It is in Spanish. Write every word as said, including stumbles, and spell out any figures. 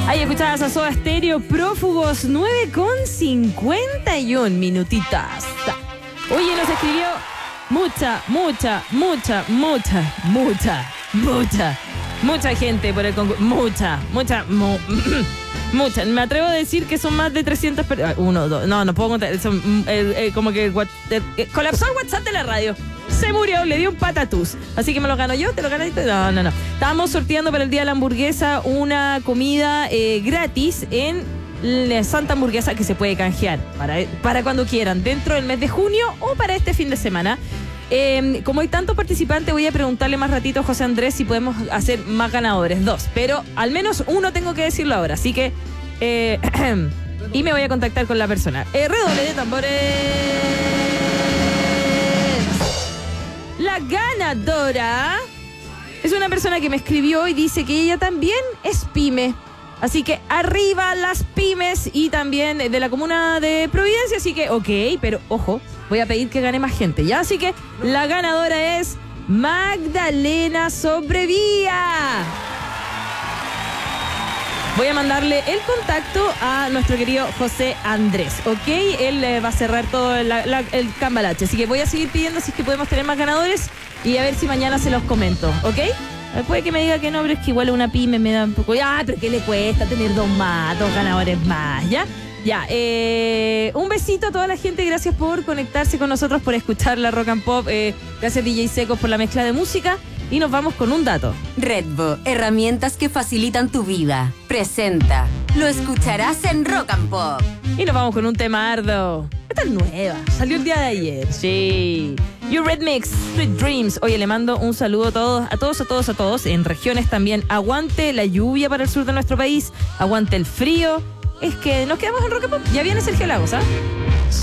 Ahí escuchabas a Soda Stereo, Prófugos, nueve con cincuenta y un minutitas. Oye, nos escribió mucha, mucha, mucha, mucha, mucha, mucha, mucha gente por el concurso. Mucha, mucha, mu mucha. Me atrevo a decir que son más de trescientas personas. Uno, dos, no, no puedo contar. Son, eh, eh, como que eh, eh, colapsó el WhatsApp de la radio. Se murió, le dio un patatús. Así que me lo gano yo, te lo ganaste. No, no, no. Estábamos sorteando para el Día de la Hamburguesa una comida eh, gratis en la Santa Hamburguesa que se puede canjear para, para cuando quieran, dentro del mes de junio o para este fin de semana. Eh, como hay tantos participantes, voy a preguntarle más ratito a José Andrés si podemos hacer más ganadores, dos. Pero al menos uno tengo que decirlo ahora. Así que... Eh, y me voy a contactar con la persona. Eh, redoble de tambores. La ganadora es una persona que me escribió y dice que ella también es pyme. Así que arriba las pymes y también de la comuna de Providencia. Así que, ok, pero ojo, voy a pedir que gane más gente, ¿ya? Así que la ganadora es Magdalena Sobrevía. Voy a mandarle el contacto a nuestro querido José Andrés, ¿ok? Él eh, va a cerrar todo la, la, el cambalache. Así que voy a seguir pidiendo si es que podemos tener más ganadores y a ver si mañana se los comento, ¿ok? Puede que me diga que no, pero es que igual una pyme me da un poco... Ah, pero ¿qué le cuesta tener dos más, dos ganadores más, ya? Ya, eh, un besito a toda la gente, gracias por conectarse con nosotros, por escuchar la Rock and Pop, eh, gracias D J Secos por la mezcla de música. Y nos vamos con un dato. Redbo, herramientas que facilitan tu vida. Presenta. Lo escucharás en Rock and Pop. Y nos vamos con un temardo. Esta es nueva. Salió el día de ayer. Sí. You Red Mix, Sweet Dreams. Oye, le mando un saludo a todos, a todos, a todos, a todos. En regiones también. Aguante la lluvia para el sur de nuestro país. Aguante el frío. Es que nos quedamos en Rock and Pop. Ya viene Sergio Lagos, ¿ah? ¿eh?